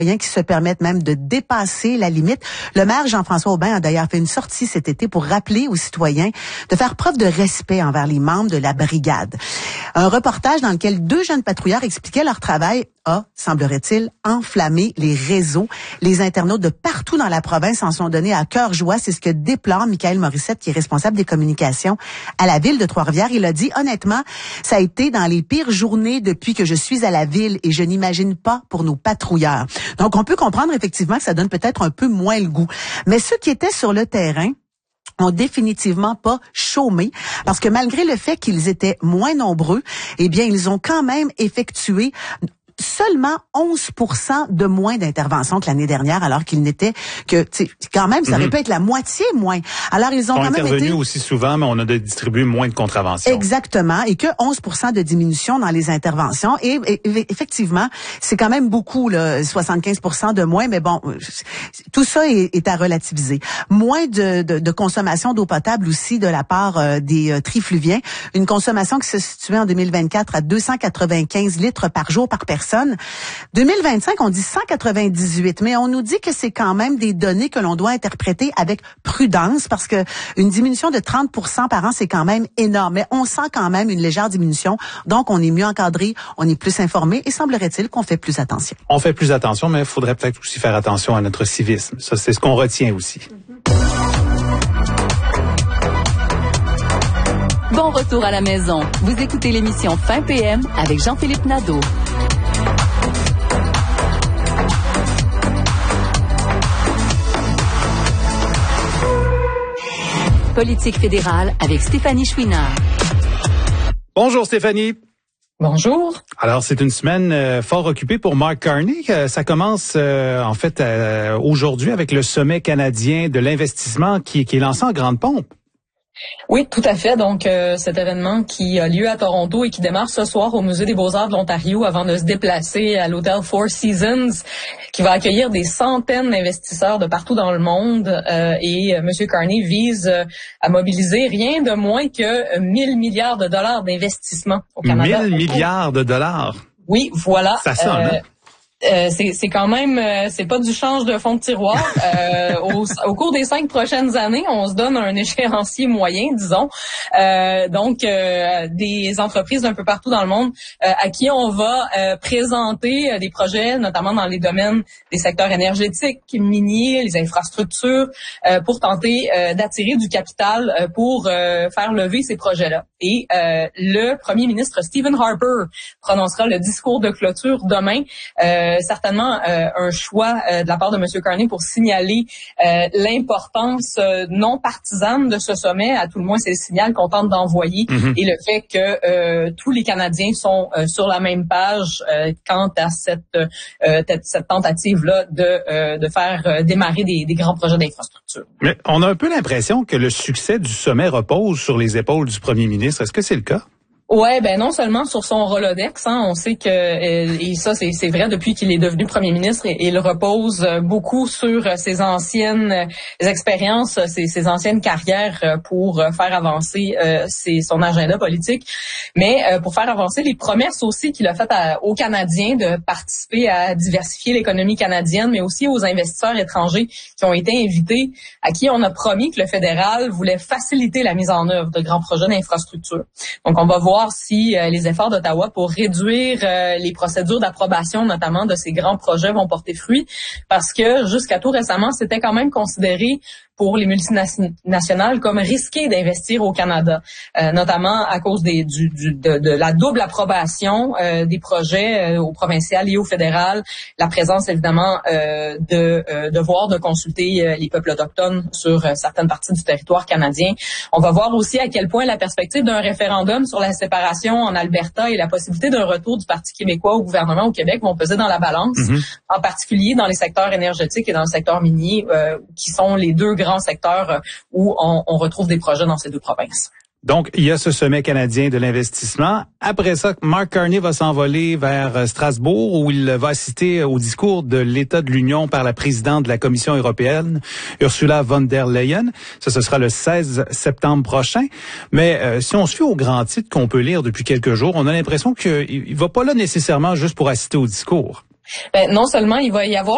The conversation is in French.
qui se permettent même de dépasser la limite. Le maire Jean-François Aubin a d'ailleurs fait une sortie cet été pour rappeler aux citoyens de faire preuve de respect envers les membres de la brigade. Un reportage dans lequel 2 jeunes patrouilleurs expliquaient leur travail a, semblerait-il, enflammé les réseaux. Les internautes de partout dans la province en sont donnés à cœur joie. C'est ce que déplore Michaël Morissette, qui est responsable des communications à la ville de Trois-Rivières. Il a dit, honnêtement, ça a été dans les pires journées depuis que je suis à la ville et je n'imagine pas pour nos patrouilleurs. Donc, on peut comprendre effectivement que ça donne peut-être un peu moins le goût. Mais ceux qui étaient sur le terrain ont définitivement pas chômé, parce que malgré le fait qu'ils étaient moins nombreux, eh bien, ils ont quand même effectué seulement 11% de moins d'interventions que l'année dernière, alors qu'il n'était que, quand même, ça aurait pu être la moitié moins. Alors, ils ont quand même intervenu aussi souvent, mais on a distribué moins de contraventions. Exactement, et que 11% de diminution dans les interventions. Et effectivement, c'est quand même beaucoup, là, 75% de moins, mais bon, tout ça est à relativiser. Moins de consommation d'eau potable aussi de la part des trifluviens. Une consommation qui se situait en 2024 à 295 litres par jour par personne. 2025, on dit 198, mais on nous dit que c'est quand même des données que l'on doit interpréter avec prudence, parce que une diminution de 30% par an, c'est quand même énorme. Mais on sent quand même une légère diminution, donc on est mieux encadré, on est plus informé, et semblerait-il qu'on fait plus attention. On fait plus attention, mais il faudrait peut-être aussi faire attention à notre civisme. Ça, c'est ce qu'on retient aussi. Bon retour à la maison. Vous écoutez l'émission Fin PM avec Jean-Philippe Nadeau. Politique fédérale avec Stéphanie Chouinard. Bonjour Stéphanie. Bonjour. Alors, c'est une semaine fort occupée pour Mark Carney. Ça commence en fait aujourd'hui avec le sommet canadien de l'investissement qui est lancé en grande pompe. Oui, tout à fait. Donc, cet événement qui a lieu à Toronto et qui démarre ce soir au Musée des Beaux-Arts de l'Ontario avant de se déplacer à l'hôtel Four Seasons, qui va accueillir des centaines d'investisseurs de partout dans le monde. Et M. Carney vise à mobiliser rien de moins que 1 000 milliards de dollars d'investissement au Canada. 1 000 milliards de dollars? Oui, voilà. Ça sonne, hein? C'est quand même, c'est pas du change de fond de tiroir. Au cours des 5 prochaines années, on se donne un échéancier moyen, disons. Donc, des entreprises d'un peu partout dans le monde à qui on va présenter des projets, notamment dans les domaines des secteurs énergétiques, miniers, les infrastructures, pour tenter d'attirer du capital pour faire lever ces projets-là. Et le premier ministre Stephen Harper prononcera le discours de clôture demain. Certainement un choix de la part de M. Carney pour signaler l'importance non partisane de ce sommet. À tout le moins, c'est le signal qu'on tente d'envoyer et le fait que tous les Canadiens sont sur la même page quant à cette tentative-là de faire démarrer des grands projets d'infrastructure. Mais on a un peu l'impression que le succès du sommet repose sur les épaules du premier ministre. Est-ce que c'est le cas? Ouais, ben non seulement sur son Rolodex, hein, on sait que et ça c'est vrai depuis qu'il est devenu premier ministre, et il repose beaucoup sur ses anciennes expériences, ses anciennes carrières pour faire avancer son agenda politique, mais pour faire avancer les promesses aussi qu'il a faites aux Canadiens de participer à diversifier l'économie canadienne, mais aussi aux investisseurs étrangers qui ont été invités, à qui on a promis que le fédéral voulait faciliter la mise en œuvre de grands projets d'infrastructure. Donc on va voir si les efforts d'Ottawa pour réduire les procédures d'approbation, notamment de ces grands projets, vont porter fruit, parce que jusqu'à tout récemment, c'était quand même considéré pour les multinationales comme risqué d'investir au Canada, notamment à cause de la double approbation des projets au provincial et au fédéral, la présence évidemment de devoir de consulter les peuples autochtones sur certaines parties du territoire canadien. On va voir aussi à quel point la perspective d'un référendum sur la séparation en Alberta et la possibilité d'un retour du Parti québécois au gouvernement au Québec vont peser dans la balance, en particulier dans les secteurs énergétiques et dans le secteur minier, qui sont les deux grands secteurs où on retrouve des projets dans ces deux provinces. Donc, il y a ce sommet canadien de l'investissement. Après ça, Mark Carney va s'envoler vers Strasbourg, où il va assister au discours de l'État de l'Union par la présidente de la Commission européenne, Ursula von der Leyen. Ça, ce sera le 16 septembre prochain. Mais si on se fie aux grands titres qu'on peut lire depuis quelques jours, on a l'impression qu'il va pas là nécessairement juste pour assister au discours. Ben, non seulement il va y avoir